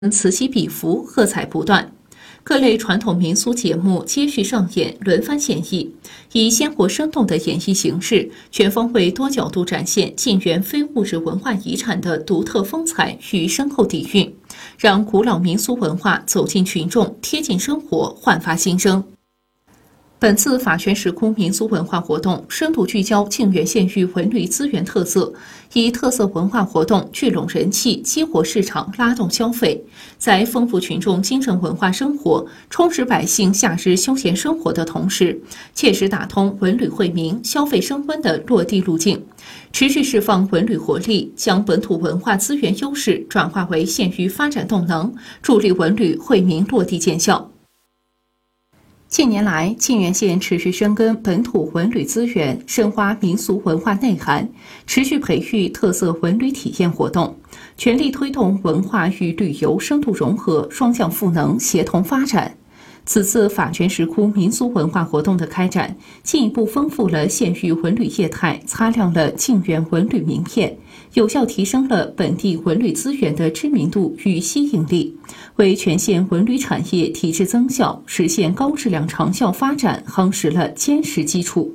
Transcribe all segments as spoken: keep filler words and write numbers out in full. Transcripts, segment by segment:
此起彼伏，喝彩不断。各类传统民俗节目接续上演，轮番献艺，以鲜活生动的演绎形式，全方位多角度展现晋源非物质文化遗产的独特风采与深厚底蕴，让古老民俗文化走进群众，贴近生活，焕发新生。本次法泉石窟民俗文化活动深度聚焦晋源县域文旅资源特色，以特色文化活动聚拢人气，激活市场，拉动消费，在丰富群众精神文化生活、充实百姓夏日休闲生活的同时，切实打通文旅惠民、消费升温的落地路径，持续释放文旅活力，将本土文化资源优势转化为县域发展动能，助力文旅惠民落地见效。近年来，晋源县持续深耕本土文旅资源，深挖民俗文化内涵，持续培育特色文旅体验活动，全力推动文化与旅游深度融合、双向赋能、协同发展。此次法泉石窟民俗文化活动的开展，进一步丰富了县域文旅业态，擦亮了晋源文旅名片，有效提升了本地文旅资源的知名度与吸引力，为全县文旅产业提质增效、实现高质量长效发展夯实了坚实基础。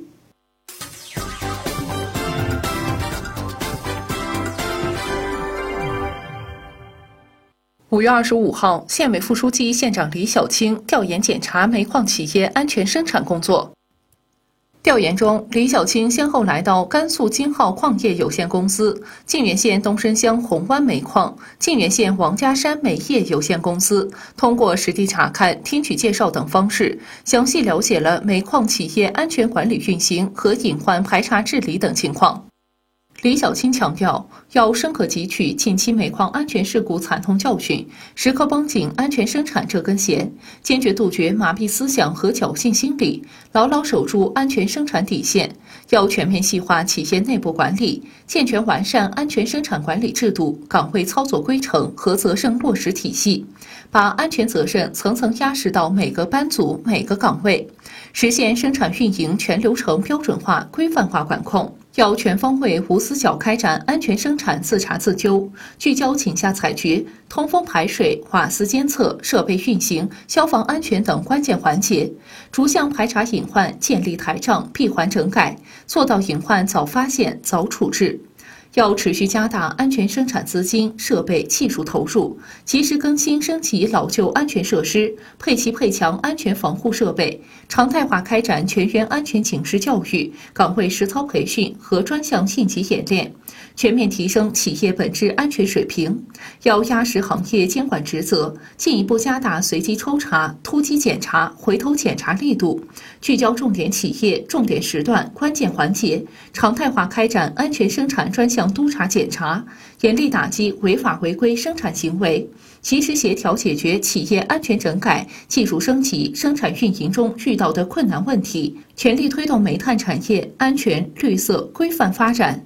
五月二十五号，县委副书记、县长李小青调研检查煤矿企业安全生产工作。调研中，李小青先后来到甘肃金浩矿业有限公司、晋源县东深乡红湾煤矿、晋源县王家山煤业有限公司，通过实地查看、听取介绍等方式，详细了解了煤矿企业安全管理运行和隐患排查治理等情况。李小青强调，要深刻汲取近期煤矿安全事故惨痛教训，时刻绷紧安全生产这根弦，坚决杜绝麻痹思想和侥幸心理，牢牢守住安全生产底线。要全面细化企业内部管理，健全完善安全生产管理制度、岗位操作规程和责任落实体系，把安全责任层层压实到每个班组、每个岗位，实现生产运营全流程标准化、规范化管控。要全方位无死角开展安全生产自查自纠，聚焦井下采掘、通风排水、瓦斯监测、设备运行、消防安全等关键环节，逐项排查隐患，建立台账，闭环整改，做到隐患早发现、早处置。要持续加大安全生产资金、设备、技术投入，及时更新升级老旧安全设施，配齐配强安全防护设备，常态化开展全员安全警示教育、岗位实操培训和专项应急演练，全面提升企业本质安全水平。要压实行业监管职责，进一步加大随机抽查、突击检查、回头检查力度，聚焦重点企业、重点时段、关键环节，常态化开展安全生产专项督查检查，严厉打击违法违规生产行为，及时协调解决企业安全整改、技术升级、生产运营中遇到的困难问题，全力推动煤炭产业安全、绿色、规范发展。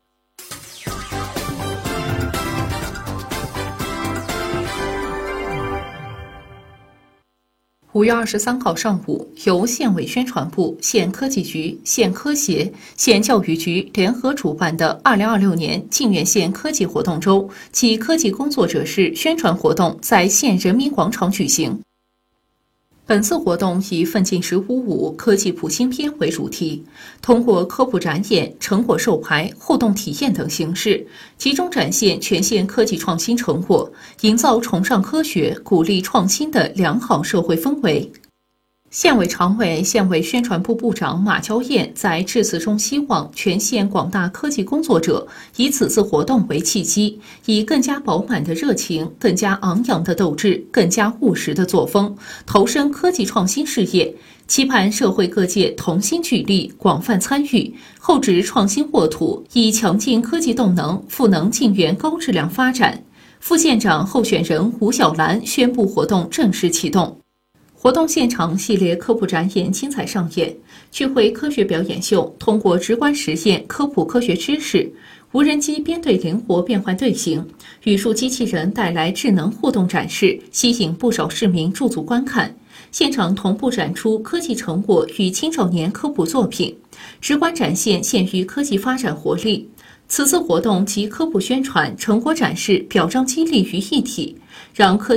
五月二十三号上午，由县委宣传部、县科技局、县科协、县教育局联合主办的二零二六年晋源县科技活动周暨科技工作者日宣传活动在县人民广场举行。本次活动以奋进十五五科技普新篇为主题，通过科普展演、成果授牌、互动体验等形式，集中展现全县科技创新成果，营造崇尚科学、鼓励创新的良好社会氛围。县委常委、县委宣传部部长马娇燕在致辞中希望全县广大科技工作者以此次活动为契机，以更加饱满的热情、更加昂扬的斗志、更加务实的作风，投身科技创新事业，期盼社会各界同心聚力、广泛参与，厚植创新沃土，以强劲科技动能赋能晋源高质量发展。副县长候选人吴小兰宣布活动正式启动。活动现场系列科普展演精彩上演，聚会科学表演秀通过直观实验科普科学知识，无人机编队灵活变换队形，语数机器人带来智能互动展示，吸引不少市民驻足观看。现场同步展出科技成果与青少年科普作品，直观展现县域科技发展活力。 此次活动集科普宣传、成果展示、表彰激励于一体，让科